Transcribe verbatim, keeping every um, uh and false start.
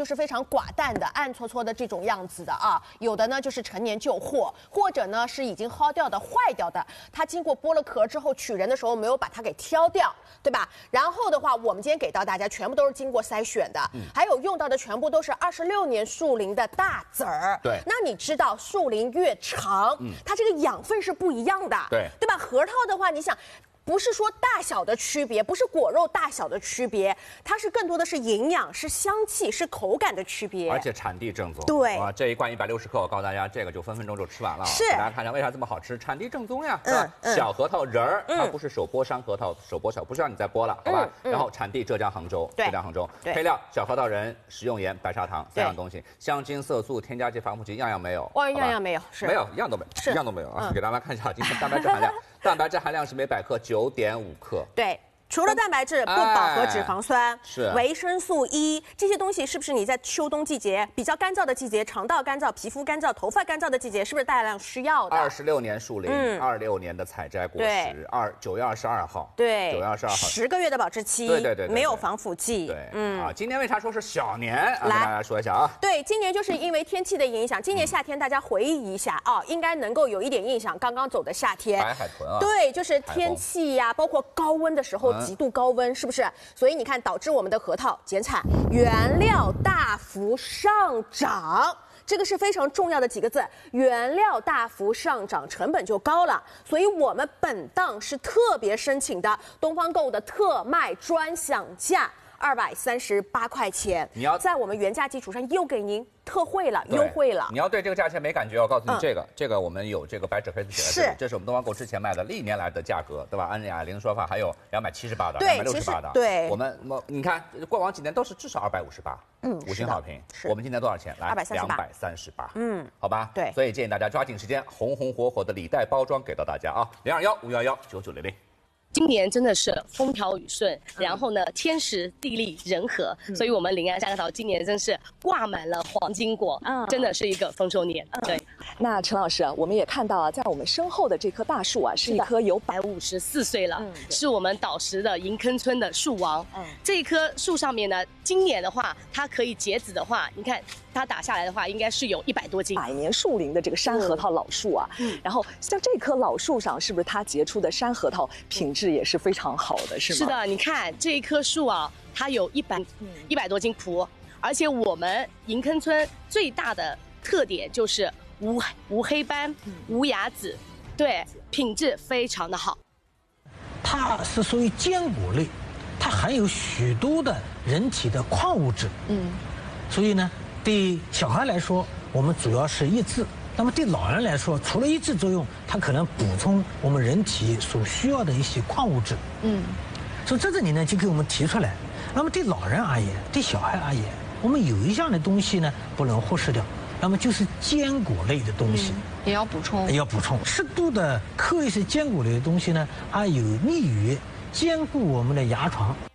就是非常寡淡的、暗搓搓的这种样子的啊，有的呢就是陈年旧货，或者呢是已经薅掉的、坏掉的，它经过剥了壳之后取人的时候没有把它给挑掉，对吧？然后的话，我们今天给到大家全部都是经过筛选的，嗯、还有用到的全部都是二十六年树龄的大籽儿。 对， 那你知道树龄越长，嗯、它这个养分是不一样的， 对， 对吧？核桃的话，你想。不是说大小的区别，不是果肉大小的区别，它是更多的是营养、是香气、是口感的区别， 而且产地正宗。 对， 啊，这一罐一百六十克，我告诉大家，这个就分分钟就吃完了。 是， 给大家看一下为啥这么好吃，产地正宗呀，是吧？嗯嗯、小核桃仁儿，它不是手剥山核桃，手剥小，不需要你再剥了，好吧？嗯嗯、然后产地浙江杭州，浙江杭州，配料小核桃仁、食用盐、白砂糖三样东西，香精、色素、添加剂、防腐剂样样没有。 哇，样样没有，是没有，一样都没有，一样都没有啊！给大家看一下今天蛋白质含量。蛋白质含量是每百克九点五克。 对。除了蛋白质，不饱和脂肪酸， 哎、是维生素 E 这些东西，是不是你在秋冬季节比较干燥的季节，肠道干燥、皮肤干燥、头发干燥的季节，是不是大量需要的？ 二十六年树龄，二六、嗯、年的采摘果实，二九月二十二号， 对， 九月二十二号， 十个月的保质期， 对对 对, 对, 对， 没有防腐剂， 对，嗯啊，今年为啥说是小年？啊、 来， 跟大家说一下啊， 对，今年就是因为天气的影响，今年夏天大家回忆一下啊、哦，应该能够有一点印象，刚刚走的夏天， 白海豚啊， 对，就是天气呀、啊，包括高温的时候，极度高温。是不是？所以你看，导致我们的核桃减产，原料大幅上涨，这个是非常重要的几个字。原料大幅上涨，成本就高了。所以我们本档是特别申请的东方购物的特卖专享价。二百三十八块钱，你要在我们原价基础上又给您特惠了，优惠了。 你要对这个价钱没感觉，我告诉你，这个、嗯、这个我们有这个白纸黑字写在这里， 是， 这是我们东方购之前卖的历年来的价格，对吧？按雅玲说法，还有两百七十八的，两百六十八的， 对， 我们我你看过往几年都是至少二百五十八，嗯，五星好评。我们今年多少钱？来，两百三十八，嗯，好吧， 对， 所以建议大家抓紧时间，红红火火的礼袋包装给到大家啊，零二幺五幺幺九九零零。 今年真的是风调雨顺，然后呢，天时地利人和，嗯、所以我们临安山核桃今年真是挂满了黄金果，嗯，真的是一个丰收年。嗯、对， 那陈老师，我们也看到啊，在我们身后的这棵大树啊，是一棵有百五十四岁了，嗯、是我们岛石的银坑村的树王。嗯，这一棵树上面呢，今年的话，它可以结籽的话，你看它打下来的话，应该是有一百多斤。 百年树龄的这个山核桃老树啊，嗯，然后像这棵老树上，是不是它结出的山核桃品质也是非常好的，是吗？ 是的，你看这一棵树啊，它有一百一百多斤蒲，而且我们银坑村最大的特点就是无无黑斑、嗯、无芽籽，对，品质非常的好。 它是属于坚果类，它含有许多的人体的矿物质，嗯，所以呢，对小孩来说，我们主要是益智。那么对老人来说，除了益智作用，它可能补充我们人体所需要的一些矿物质。嗯，所以在这里呢，就给我们提出来。那么对老人而言，对小孩而言，我们有一项的东西呢不能忽视掉，那么就是坚果类的东西， 嗯、也要补充。 也要补充适度的嗑一些坚果类的东西呢，它有利于兼顾我们的牙床。